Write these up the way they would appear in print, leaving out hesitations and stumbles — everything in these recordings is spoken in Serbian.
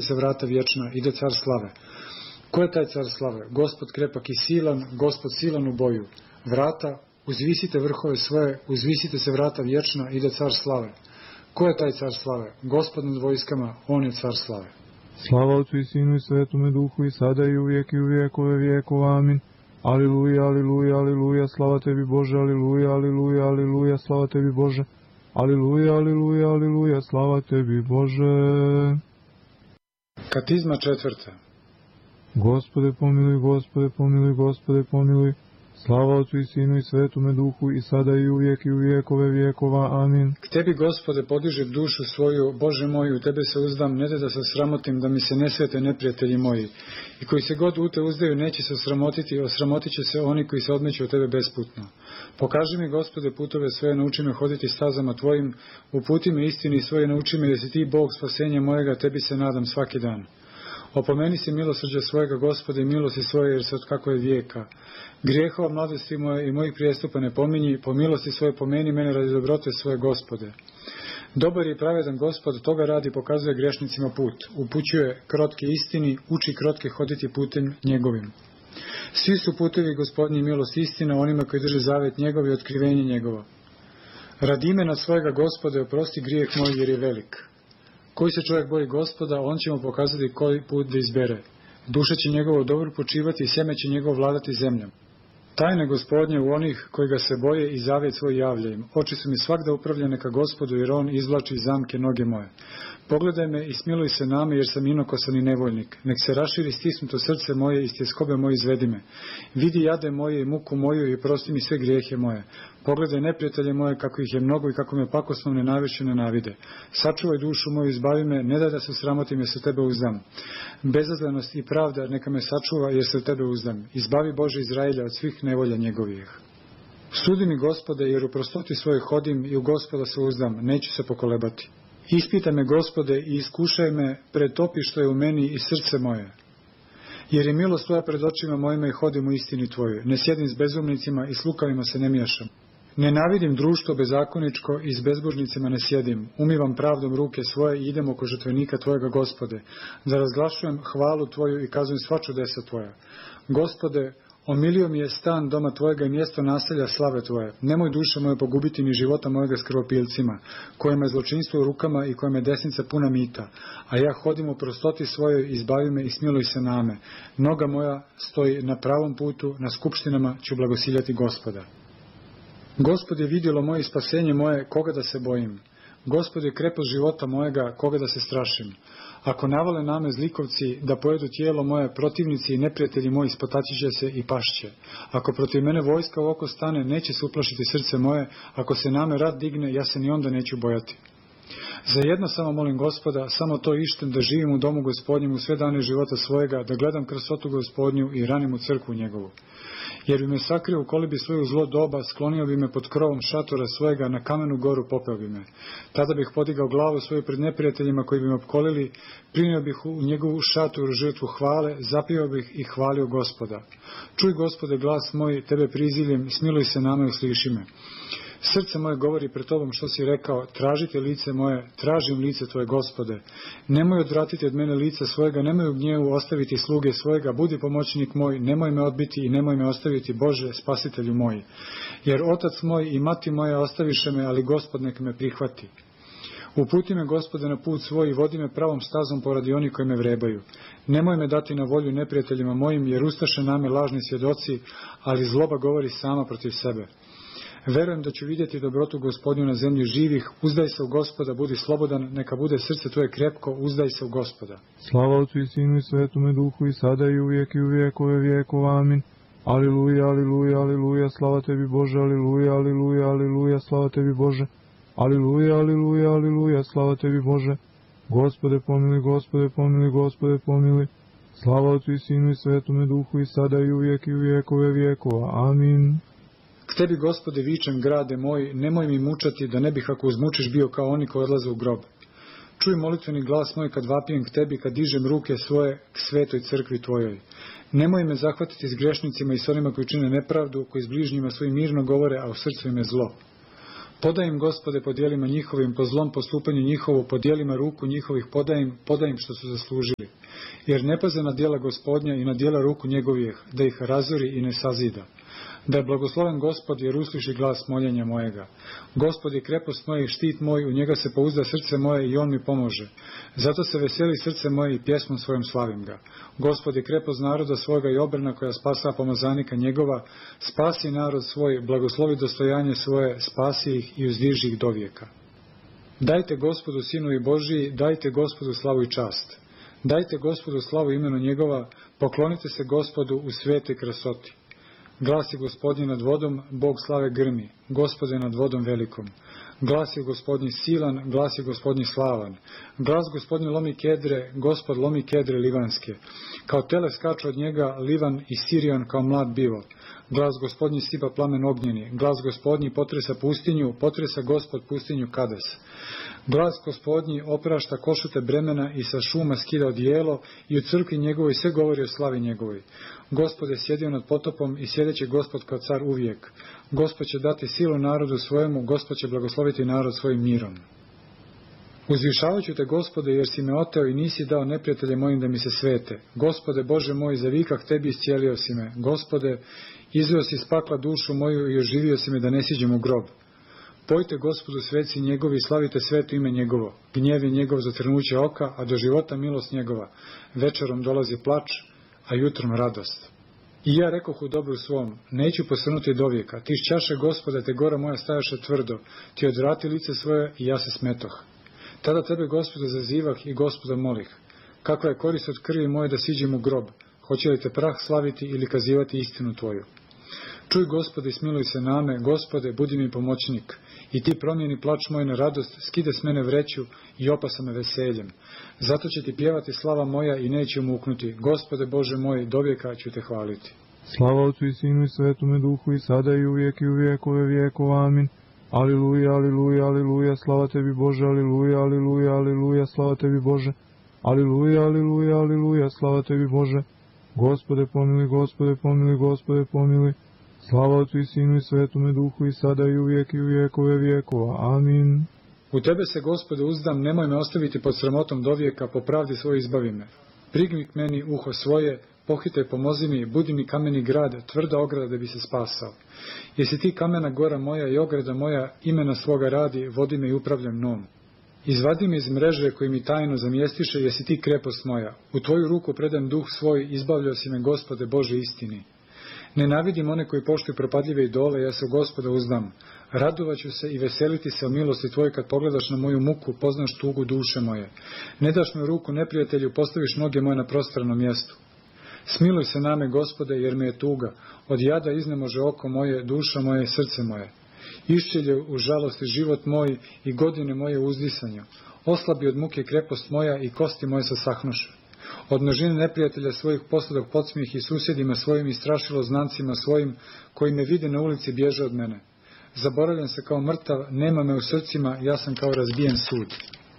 se vrata vječna, ide car slave. Ko je taj car slave? Gospod krepak i silan, Gospod silan u boju. Vrata, uzvisite vrhove svoje, uzvisite se vrata vječna, ide car slave. Ko je taj car slave? Gospod nad vojskama, on je car slave. Slava Otcu i Sinu i Svetome Duhu i sada i uvijek i u vijekove vijekova. Amin. Aliluja, aliluja, aliluja, slava tebi Bože, aliluja, aliluja, aliluja, slava tebi Bože. Aliluja, aliluja, aliluja, slava tebi Bože. Katizma četvrta. Gospode pomiluj, Gospode pomiluj, Gospode pomiluj. Slava Otcu i Sinu i Svetome Duhu i sada i uvijek i u vijekove vijekova. Amin. K tebi, Gospode, podižem dušu svoju, Bože moj, u tebe se uzdam, ne da se osramotim, da mi se ne svete neprijatelji moji. I koji se god u te uzdaju, neće se osramotiti, osramotit će se oni koji se odmeću od tebe besputno. Pokaži mi, Gospode, putove svoje, nauči me hoditi stazama tvojim, uputi me istini svoje, nauči me, jer si ti Bog spasenja mojega, tebi se nadam svaki dan. Opomeni si milosrđa svojega, Gospode, i milosti svoje, jer se od kako je vijeka. Grijehova mladosti moje i mojih prijestupa ne pominji, po milosti svoje pomeni mene radi dobrote svoje, Gospode. Dobar i pravedan Gospod toga radi, pokazuje grešnicima put, upućuje krotke istini, uči krotke hoditi putem njegovim. Svi su putevi Gospodnji milost istina onima koji drže zavet njegov i otkrivenje njegovo. Radi imena svojega, Gospode, oprosti grijeh moj jer je velik. Koji se čovjek boji Gospoda, on će mu pokazati koji put da izbere. Duša će njegovo dobro počivati i sjeme će njegovo vladati zemljom. Tajne Gospodnje u onih koji ga se boje i zavjet svoj javlja im. Oči su mi svakda upravljene ka Gospodu, jer on izvlači iz zamke noge moje. Pogledaj me i smiluj se name, jer sam inokosan i nevoljnik. Nek se raširi stisnuto srce moje i stjeskobe moje izvedi me. Vidi jade moje i muku moju i prosti mi sve grijehe moje. Pogledaj neprijatelje moje, kako ih je mnogo i kako me pakosno nenaviše nenavide. Sačuvaj dušu moju, izbavi me, ne daj da se sramotim, jer se tebe uzdam. Bezazlenost i pravda neka me sačuva, jer se u tebe uzdam. Izbavi, Bože Izraelja, od svih nevolja njegovih. Sudi mi, Gospode, jer u prostoti svoje hodim i u Gospoda se uzdam, neću se pokolebati. Ispitaj me, Gospode, i iskušaj me, pretopi što je u meni i srce moje. Jer je milost tvoja pred očima mojima i hodim u istini tvojoj. Ne sjedim s bezumnicima i s lukavima se ne miješam. Nenavidim društvo bezakoničko i s bezbožnicima ne sjedim. Umivam pravdom ruke svoje i idem oko žrtvenika tvojega, Gospode, da razglašujem hvalu tvoju i kazujem sva čudesa tvoja. Gospode, omilio mi je stan doma tvojega i mjesto naselja slave tvoje. Nemoj duše moje pogubiti ni života mojega s krvopilcima, kojima je zločinstvo u rukama i kojima je desnica puna mita. A ja hodim u prostoti svojoj, izbavi me i smiluj se name. Noga moja stoji na pravom putu, na skupštinama ću blagosiljati Gospoda. Gospod je vidjelo moje spasenje moje, koga da se bojim. Gospod je krepost života mojega, koga da se strašim. Ako navale name zlikovci da pojedu tijelo moje, protivnici i neprijatelji moji spotaći će se i pašće. Ako protiv mene vojska u oko stane, neće se uplašiti srce moje. Ako se name rat digne, ja se ni onda neću bojati. Za jedno samo molim Gospoda, samo to ištem, da živim u domu Gospodnjem u sve dane života svojega, da gledam krsotu Gospodnju i ranim u crkvu njegovu. Jer bi me sakrio u kolibi svoju zlo doba, sklonio bi me pod krovom šatora svojega, na kamenu goru popeo bi me. Tada bih podigao glavu svoju pred neprijateljima koji bi me opkolili, prinio bih u njegovu šatoru žrtvu hvale, zapio bih i hvalio Gospoda. Čuj, Gospode, glas moj, tebe prizivljem, smiluj se nama i usliši me. Srce moje govori pred tobom što si rekao, tražite lice moje, tražim lice tvoje, Gospode. Nemoj odvratiti od mene lica svojega, nemoj u gnjevu ostaviti sluge svojega, budi pomoćnik moj, nemoj me odbiti i nemoj me ostaviti, Bože, spasitelju moj. Jer otac moj i mati moja ostaviše me, ali Gospod nek me prihvati. Uputi me, Gospode, na put svoj i vodi me pravom stazom poradi onih koji me vrebaju. Nemoj me dati na volju neprijateljima mojim, jer ustaše name lažni svjedoci, ali zloba govori sama protiv sebe. Verujem da ću vidjeti dobrotu Gospodnju na zemlji živih. Uzdaj se u Gospoda, budi slobodan, neka bude srce tvoje krepko, uzdaj se u Gospoda. Slava Otcu i Sinu i Svetome Duhu i sada i uvijek i u vijekove vijekova. Amin. Aliluja, aliluja, aliluja, slava tebi Bože, aliluja, aliluja, aliluja, slava tebi Bože. Aliluja, aliluja, aliluja, slava tebi Bože. Gospode pomiluj, Gospode pomiluj, Gospode pomiluj. Slava Otcu i Sinu i Svetome Duhu i sada i uvijek i u vijekove vijekova. Amin. K tebi, Gospode, vičem, grade moj, nemoj mi mučati, da ne bih ako uzmučiš bio kao oni koji odlaze u grob. Čuj molitveni glas moj kad vapijem k tebi, kad dižem ruke svoje k svetoj crkvi tvojoj. Nemoj me zahvatiti s grešnicima i s onima koji čine nepravdu, koji s bližnjima svojim mirno govore, a u srcu im je zlo. Podaj im, Gospode, po djelima njihovim, po zlom postupanju njihovu, po djelima ruku njihovih podaj im što su zaslužili. Jer ne paze na djela Gospodnja i na djela ruku njegovih, da ih razori i ne sazida. Da je blagosloven Gospod, jer usliši glas moljenja mojega. Gospod je krepost moja i štit moj, u njega se pouzda srce moje i on mi pomože. Zato se veseli srce moje i pjesmom svojom slavim ga. Gospod je krepost naroda svoga i obrana koja spasa pomazanika njegova. Spasi narod svoj, blagoslovi dostojanje svoje, spasi ih i uzdiži ih dovijeka. Dajte Gospodu sinovi Božiji, dajte Gospodu slavu i čast. Dajte Gospodu slavu imenu njegova, poklonite se Gospodu u svete krasoti. Glas je Gospodnji nad vodom, Bog slave grmi, Gospod je nad vodom velikom. Glas je Gospodnji silan, glas je Gospodnji slavan. Glas Gospodnji lomi kedre, Gospod lomi kedre livanske. Kao tele skaču od njega Livan i Sirion kao mlad bivo. Glas Gospodnji sipa plamen ognjeni, glas Gospodnji potresa pustinju, potresa Gospod pustinju Kades. Glas Gospodnji oprašta košute bremena i sa šuma skida odijelo i u crkvi njegovoj sve govori o slavi njegovoj. Gospod je sjedio nad potopom i sjedeće Gospod kao car uvijek. Gospod će dati silu narodu svojemu, Gospod će blagosloviti narod svojim mirom. Uzvišavat ću te, Gospode, jer si me oteo i nisi dao neprijatelje mojim da mi se svete. Gospode, Bože moj, za vikah tebi iscijelio si me. Gospode, izveo si iz pakla dušu moju i oživio si me da ne siđem u grob. Pojte Gospodu sveci njegovi, slavite sveto ime njegovo. Gnjev je njegov za trenuće oka, a do života milost njegova. Večerom dolazi plač, a jutrom radost. I ja rekoh u dobru svom, neću posrnuti do vijeka. Ti šćaše, Gospode, te gora moja stajaše tvrdo. Ti odvrati lice svoje i ja se smetoh. Tada tebe, Gospode, zazivah i Gospoda molih. Kakva je korist od krvi moje da siđem u grob? Hoće li te prah slaviti ili kazivati istinu tvoju? Čuj, Gospode, i smiluj se name, Gospode, budi mi pomoćnik. I ti promijeni plač moj na radost, skide s mene vreću i opasa me veseljem. Zato će ti pjevati slava moja i neće umuknuti. Gospode Bože moj, dovijeka ću te hvaliti. Slava Otcu i Sinu i Svetome Duhu i sada i uvijek i u vijekove vijekova. Amin. Aliluja, aliluja, aliluja, slava tebi Bože, aliluja, aliluja, aliluja, slava tebi Bože. Aliluja, aliluja, aliluja, slava tebi Bože. Gospode pomiluj, Gospode pomiluj, Gospode pomiluj. Slava Otcu i Sinu i Svetome Duhu i sada i uvijek i u vijekove vijekova. Amin. U tebe se, Gospode, uzdam, nemoj me ostaviti pod sramotom dovijeka, po pravdi svoj izbavi me. Prigni k meni uho svoje, pohitaj, pomozi mi, budi mi kameni grad, tvrda ograda da bi se spasao. Jesi ti kamena gora moja i ograda moja, imena svoga radi, vodi me i upravlja mnom. Izvadi me iz mreže koji mi tajno zamjestiše, jesi ti krepost moja. U tvoju ruku predajem duh svoj, izbavljao si me, Gospode Bože istini. Nenavidim one koji poštuju propadljive idole, ja se u Gospoda uzdam. Radovaću se i veseliti se o milosti tvojoj kad pogledaš na moju muku, poznaš tugu duše moje. Ne daš me u ruku neprijatelju, postaviš noge moje na prostranom mjestu. Smiluj se name, Gospode, jer me je tuga. Od jada iznemože oko moje, duša moje, srce moje. Iščelje u žalosti život moj i godine moje u uzdisanju. Oslabi od muke krepost moja i kosti moje sasahnuše. Od množine neprijatelja svojih posladoh podsmijeh i susjedima svojim i strašilo znancima svojim, koji me vide na ulici bježe od mene. Zaboravljam se kao mrtav, nema me u srcima, ja sam kao razbijen sud.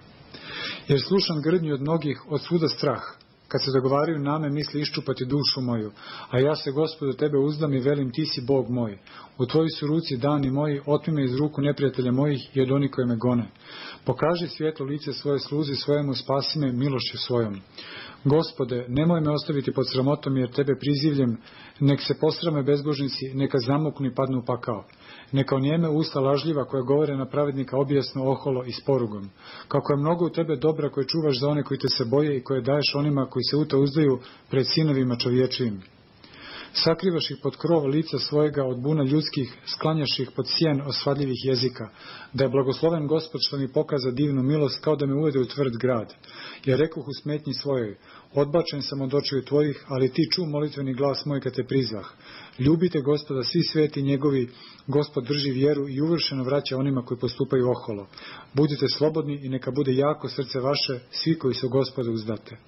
Jer slušam grdnju od mnogih, od svuda strah. Kad se dogovaraju name, misli iščupati dušu moju. A ja se, Gospodu, tebe uzdam i velim, ti si Bog moj. U tvoji su ruci dani moji, otmi me iz ruku neprijatelja mojih i od onih koji me gone. Pokaži svjetlo lice svoje, sluzi svojemu, spasi me milošću svojom. Gospode, nemoj me ostaviti pod sramotom, jer tebe prizivljem, nek se posrame bezbožnici, neka zamuknu i padnu u pakao. Neka onijeme usta lažljiva koja govore na pravednika objesno, oholo i s porugom. Kako je mnogo u tebe dobra koje čuvaš za one koji te se boje i koje daješ onima koji se u to uzdaju pred sinovima čovječijim. Sakrivaš ih pod krov lica svojega od buna ljudskih, sklanjaš ih pod sjen osvadljivih jezika, da je blagosloven Gospod što mi pokaza divnu milost, kao da me uvede u tvrd grad. Ja rekoh u smetnji svojoj, odbačen sam od očiju tvojih, ali ti ču molitveni glas moj kad te prizvah. Ljubite Gospoda svi sveti njegovi, Gospod drži vjeru i uvršeno vraća onima koji postupaju oholo. Budite slobodni i neka bude jako srce vaše, svi koji su Gospoda uzdate.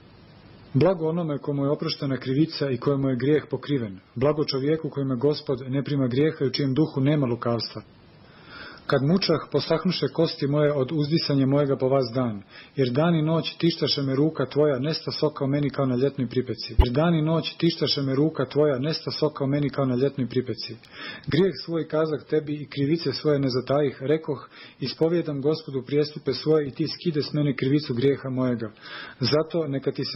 Blago onome komu je oproštena krivica i kojemu je grijeh pokriven. Blago čovjeku kojima Gospod ne prima grijeha i u čijem duhu nema lukavstva. Kad mučah, posahnuše kosti moje od uzdisanja mojega po vas dan. Jer dan i noć tištaše me ruka tvoja, nesta soka meni kao na ljetnoj pripeci. Jer dan i noć tištaše me ruka tvoja, nesta soka meni kao na ljetnoj pripeci. Grijeh svoj kazah tebi i krivice svoje ne zatajih, rekoh, ispovjedam Gospodu prijestupe svoje i ti skide s mene krivicu grijeha mojega. Zato neka ti se